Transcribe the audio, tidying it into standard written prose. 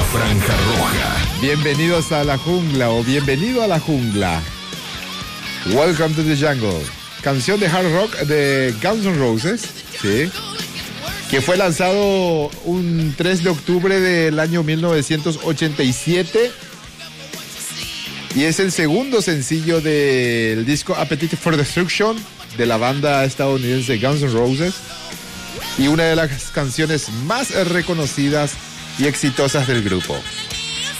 Franja Roja. Bienvenidos a la jungla o bienvenido a la jungla. Welcome to the jungle. Canción de hard rock de Guns N' Roses, sí, que fue lanzado un 3 de octubre del año 1987 y es el segundo sencillo del disco Appetite for Destruction de la banda estadounidense Guns N' Roses y una de las canciones más reconocidas y exitosas del grupo.